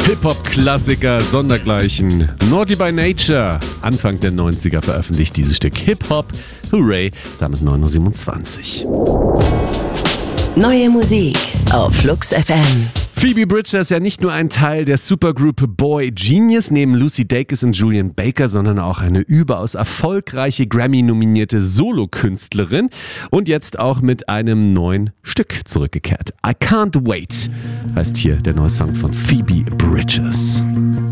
Hip-Hop-Klassiker sondergleichen. Naughty by Nature, Anfang der 90er veröffentlicht dieses Stück Hip-Hop. Hooray, damit 9.27 Uhr. Neue Musik auf Flux FM. Phoebe Bridgers ist ja nicht nur ein Teil der Supergroup Boy Genius neben Lucy Dacus und Julian Baker, sondern auch eine überaus erfolgreiche Grammy-nominierte Solokünstlerin und jetzt auch mit einem neuen Stück zurückgekehrt. I Can't Wait heißt hier der neue Song von Phoebe Bridgers.